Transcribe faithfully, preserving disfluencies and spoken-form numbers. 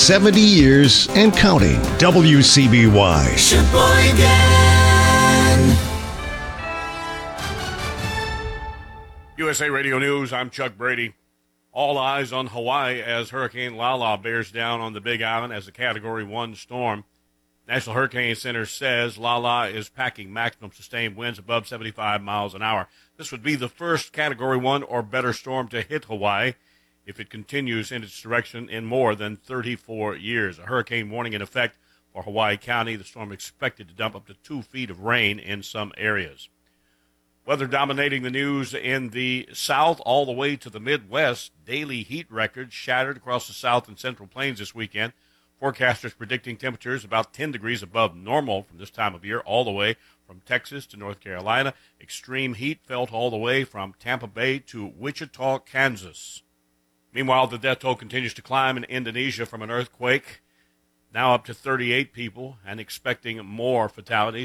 seventy years and counting. W C B Y. Sheboygan. U S A Radio News, I'm Chuck Brady. All eyes on Hawaii as Hurricane Lala bears down on the Big Island as a Category one storm. National Hurricane Center says Lala is packing maximum sustained winds above seventy-five miles an hour. This would be the first Category one or better storm to hit Hawaii if it continues in its direction in more than thirty-four years. A hurricane warning in effect for Hawaii County. The storm expected to dump up to two feet of rain in some areas. Weather dominating the news in the south all the way to the Midwest. Daily heat records shattered across the south and central plains this weekend. Forecasters predicting temperatures about ten degrees above normal from this time of year all the way from Texas to North Carolina. Extreme heat felt all the way from Tampa Bay to Wichita, Kansas. Meanwhile, the death toll continues to climb in Indonesia from an earthquake. Now up to thirty-eight people and expecting more fatalities.